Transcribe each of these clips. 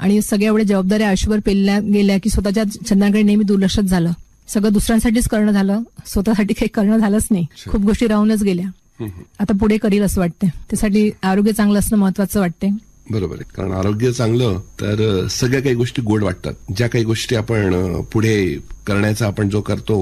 आणि सगळ्या एवढ्या जबाबदाऱ्या आयुष्यभर पेलल्या गेल्या की स्वतःच्या छंदांकडे नेहमी दुर्लक्षच झालं. सगळं दुसऱ्यांसाठीच करणं झालं, स्वतःसाठी काही करणं झालंच नाही. खूप गोष्टी राहूनच गेल्या. आता पुढे करील असं वाटतंय. त्यासाठी आरोग्य चांगलं असणं महत्वाचं वाटतंय. बरोबर आहे, कारण आरोग्य चांगलं तर सगळ्या काही गोष्टी गोड वाटतात. ज्या काही गोष्टी आपण पुढे करण्याचा आपण जो करतो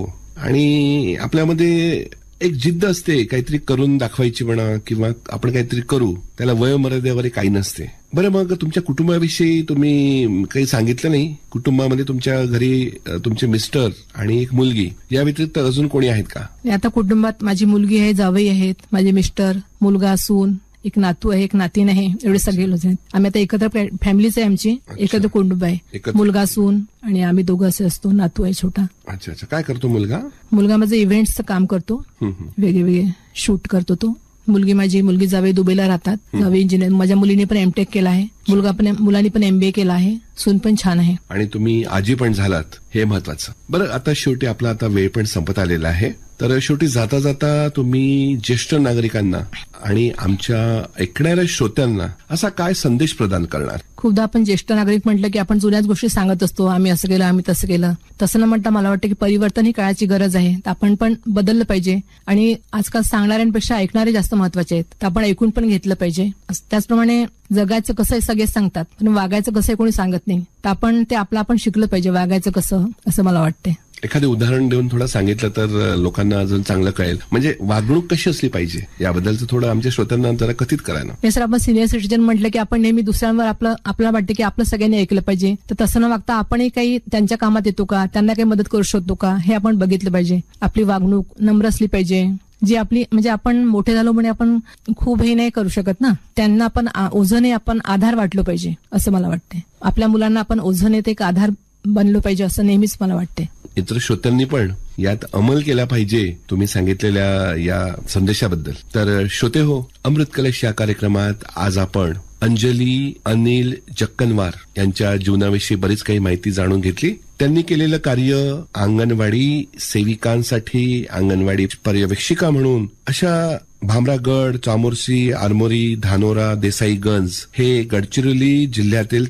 आणि आपल्यामध्ये एक जिद्द असते काहीतरी करून दाखवायची म्हणा, किंवा आपण काहीतरी करू, त्याला वयोमर्यादेवर काही नसते. बरं, मग तुमच्या कुटुंबाविषयी तुम्ही काही सांगितलं नाही. कुटुंबामध्ये तुमच्या घरी तुमचे मिस्टर आणि एक मुलगी या व्यतिरिक्त अजून कोणी आहेत का? आता कुटुंबात माझी मुलगी आहे, जावई आहेत, माझे मिस्टर, मुलगा, सून, एक नातू आहे, एक नातीन आहे, एवढे सगळे लोक आहेत. आम्ही आता एकत्र फॅमिलीच आहे आमची, एकत्र कुटुंब आहे. मुलगा, सून आणि आम्ही दोघं असे असतो. नातू आहे छोटा. अच्छा अच्छा. काय करतो मुलगा? मुलगा माझं इव्हेंट्सचं काम करतो, वेगळे शूट करतो तो. मुलगी जावई दुबईला राहतात, जावई इंजिनियर. माझ्या मुलीने पण एमटेक केला आहे, मुलांनी पण MBA केला आहे, सून पण छान आहे. आणि तुम्ही आजी पण झालात, हे महत्वाचं. बरं, आता शेवटी आपला आता वेळ पण संपत आलेला आहे. तर शेवटी जाता जाता तुम्ही ज्येष्ठ नागरिकांना आणि आमच्या ऐकणाऱ्या श्रोत्यांना असा काय संदेश प्रदान करणार? खूपदा आपण ज्येष्ठ नागरिक म्हटलं की आपण जुन्याच गोष्टी सांगत असतो, आम्ही असं केलं, आम्ही तसं केलं. तसं न म्हणता मला वाटतं की परिवर्तन ही काळाची गरज आहे. तर आपण पण बदललं पाहिजे आणि आजकाल सांगणाऱ्यांपेक्षा ऐकणारे जास्त महत्वाचे आहेत. तर आपण ऐकून पण घेतलं पाहिजे. त्याचप्रमाणे जगायचं कसं सगळे सांगतात, पण वागायचं कसं कोणी सांगत नाही. तर आपण ते आपण शिकलं पाहिजे वागायचं कसं, असं मला वाटतंय. एखादे उदाहरण देऊन थोडं सांगितलं तर लोकांना अजून चांगलं कळेल. म्हणजे वागणूक कशी असली पाहिजे याबद्दलचं थोडं आमच्या श्रोत्यांना जरा कथित करा ना. नाही सर, आपण सिनियर सिटीजन म्हटलं की आपण नेहमी दुसऱ्यांवर आपल्याला वाटतं की आपलं सगळ्यांनी ऐकलं पाहिजे. तर तसं न वागता आपणही काही त्यांच्या कामात येतो का, त्यांना काही मदत करू शकतो का, हे आपण बघितलं पाहिजे. आपली वागणूक नम्र असली पाहिजे. जी आपली म्हणजे आपण मोठे झालो म्हणे आपण खूप हे नाही करू शकत ना, त्यांना आपण ओझने आपण आधार वाटलो पाहिजे असं मला वाटतंय. आपल्या मुलांना आपण ओझने ते एक आधार बनलो पाहिजे असं नेहमीच मला वाटते. इतर श्रोत्यांनी पण यात अंमल केला पाहिजे तुम्ही सांगितलेल्या या संदेशाबद्दल. तर श्रोते हो, अमृत कलश या कार्यक्रमात आज आपण अंजली अनिल जक्कनवार यांच्या जीवनाविषयी बरीच काही माहिती जाणून घेतली. त्यांनी केलेलं कार्य अंगणवाडी सेविकांसाठी, अंगणवाडी पर्यवेक्षिका म्हणून अशा भामरागड, चामोर्शी, आरमोरी, धानोरा, देसाईगंज हे गडचिरोली जिल्ह्यातील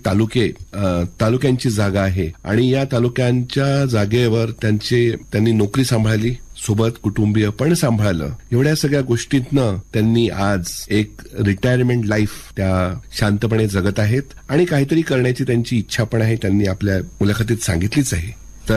तालुक्यांची जागा आहे आणि या तालुक्यांच्या जागेवर त्यांनी नोकरी सांभाळली, सोबत कुटुंबीय पण सांभाळलं. एवढ्या सगळ्या गोष्टीतनं त्यांनी आज एक रिटायरमेंट लाईफ त्या शांतपणे जगत आहेत आणि काहीतरी करण्याची त्यांची इच्छा पण आहे, त्यांनी आपल्या मुलाखतीत सांगितलीच आहे.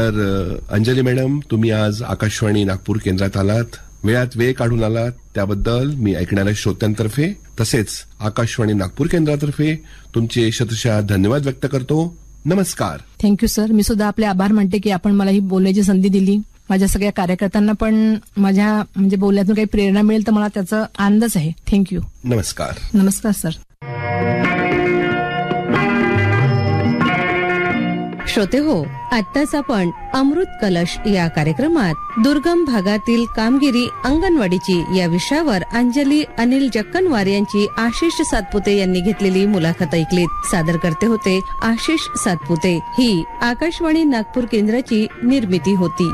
तर अंजली मॅडम, तुम्ही आज आकाशवाणी नागपूर केंद्रात आलात, वेळात वेळ काढून आलात, त्याबद्दल मी ऐकणाऱ्या श्रोत्यांतर्फे तसेच आकाशवाणी नागपूर केंद्रातर्फे तुमचे शतशः धन्यवाद व्यक्त करतो. नमस्कार. Thank you sir. मी सुद्धा आपले आभार मानते की आपण मला ही बोलण्याची संधी दिली. माझ्या सगळ्या कार्यकर्त्यांना पण माझ्या म्हणजे बोलण्यातून काही प्रेरणा मिळेल तर मला त्याचा आनंदच आहे. थँक्यू. नमस्कार. नमस्कार सर. श्रोते हो, आत्ताच आपण अमृत कलश या कार्यक्रमात दुर्गम भागातील कामगिरी अंगणवाडीची या विषयावर अंजली अनिल जक्कनवार यांची आशिष सातपुते यांनी घेतलेली मुलाखत ऐकलीत. सादर करते होते आशिष सातपुते. ही आकाशवाणी नागपूर केंद्राची निर्मिती होती.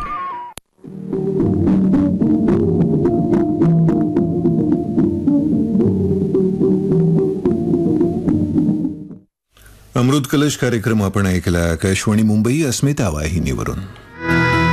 अमृत कलश कार्यक्रम आपण ऐकला आकाशवाणी मुंबई अस्मिता वाहिनीवरून.